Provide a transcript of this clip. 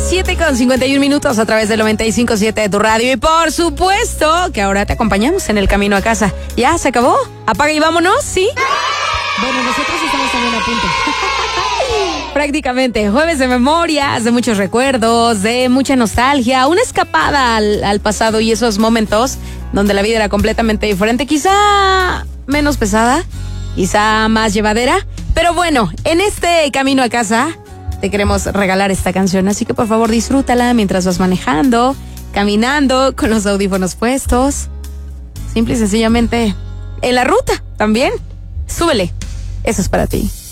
7:51 a través del 95.7 de tu radio. Y por supuesto que ahora te acompañamos en el camino a casa. ¿Ya se acabó? ¿Apaga y vámonos? ¿Sí? Bueno, nosotros estamos también a punto. Prácticamente, jueves de memorias, de muchos recuerdos, de mucha nostalgia, una escapada al pasado y esos momentos donde la vida era completamente diferente, quizá menos pesada, quizá más llevadera, pero bueno, en este camino a casa te queremos regalar esta canción, así que por favor disfrútala mientras vas manejando, caminando, con los audífonos puestos, simple y sencillamente en la ruta también. Súbele, eso es para ti.